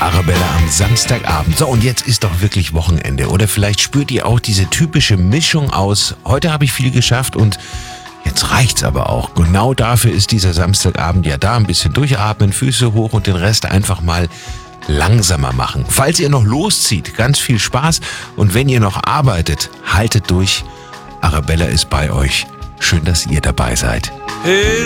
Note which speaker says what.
Speaker 1: Arabella am Samstagabend. So, und jetzt ist doch wirklich Wochenende. Oder vielleicht spürt ihr auch diese typische Mischung aus, heute habe ich viel geschafft und jetzt reicht's aber auch. Genau dafür ist dieser Samstagabend ja da. Ein bisschen durchatmen, Füße hoch und den Rest einfach mal langsamer machen. Falls ihr noch loszieht, ganz viel Spaß. Und wenn ihr noch arbeitet, haltet durch. Arabella ist bei euch. Schön, dass ihr dabei seid.